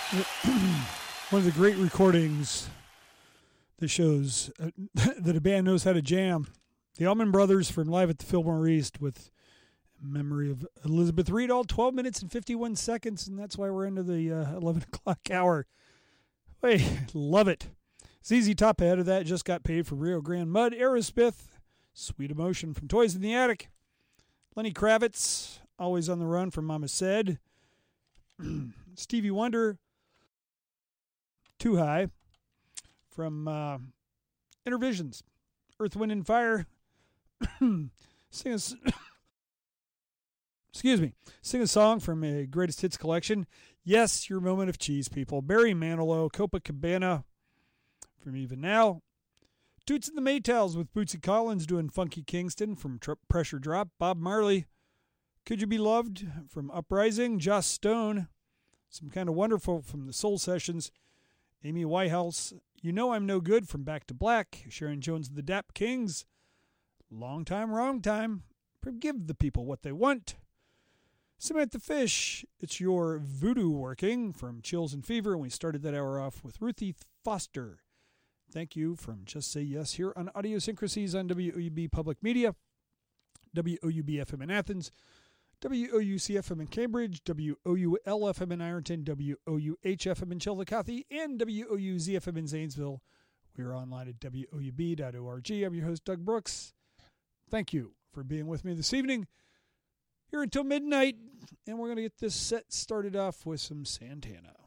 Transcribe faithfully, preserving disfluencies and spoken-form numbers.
One of the great recordings that shows uh, that a band knows how to jam. The Allman Brothers from Live at the Fillmore East with memory of Elizabeth Reed, all twelve minutes and fifty-one seconds, and that's why we're into the uh, eleven o'clock hour. Hey, love it. Z Z Top ahead of that just got paid for Rio Grande Mud. Aerosmith, Sweet Emotion from Toys in the Attic. Lenny Kravitz, Always on the Run from Mama Said. Stevie Wonder, Too High from uh, Intervisions. Earth, Wind, and Fire. Sing a, excuse me. Sing a song from a greatest hits collection. Yes, your moment of cheese, people. Barry Manilow, Copacabana from Even Now. Toots and the Maytals with Bootsy Collins doing Funky Kingston from Tr- Pressure Drop. Bob Marley, Could You Be Loved from Uprising. Joss Stone, Some Kind of Wonderful from the Soul Sessions. Amy Whitehouse, You Know I'm No Good from Back to Black. Sharon Jones and the Dap Kings, Long Time, Wrong Time from Give the People What They Want. Samantha Fish, It's Your Voodoo Working from Chills and Fever. And we started that hour off with Ruthie Foster, Thank You from Just Say Yes here on Idiosyncrasies on W O U B Public Media, W O U B F M in Athens, W O U C F M in Cambridge, W O U L F M in Ironton, W O U H F M in Chillicothe, and W O U Z F M in Zanesville. We are online at W O U B dot org. I'm your host, Doug Brooks. Thank you for being with me this evening. Here until midnight, and we're going to get this set started off with some Santana.